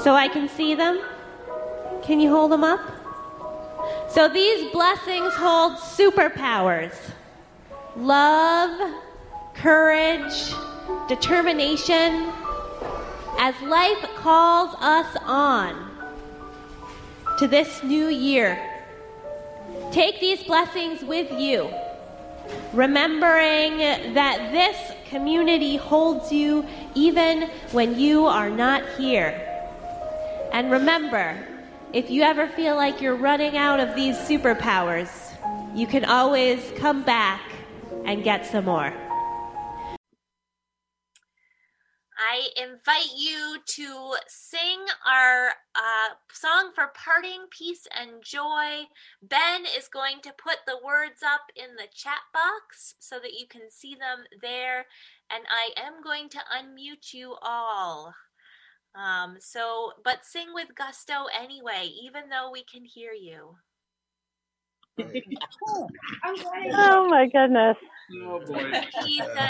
so I can see them? Can you hold them up? So these blessings hold superpowers. Love, courage, determination, as life calls us on to this new year. Take these blessings with you, remembering that this community holds you even when you are not here. And remember, if you ever feel like you're running out of these superpowers, you can always come back and get some more. I invite you to sing our song for parting, peace, and joy. Ben is going to put the words up in the chat box so that you can see them there, and I am going to unmute you all. But sing with gusto anyway, even though we can hear you. Oh my goodness. Oh boy. Peace